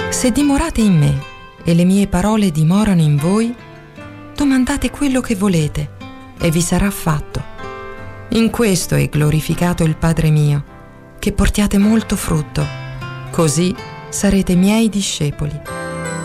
Se dimorate in me e le mie parole dimorano in voi, domandate quello che volete e vi sarà fatto. In questo è glorificato il Padre mio, che portiate molto frutto, così sarete miei discepoli.